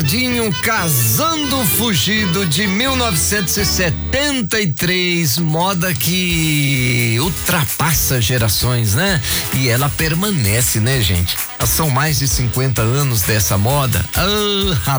Pagodinho Casando Fugido de 1973, moda que ultrapassa gerações, né? E ela permanece, né, gente? São mais de 50 anos dessa moda.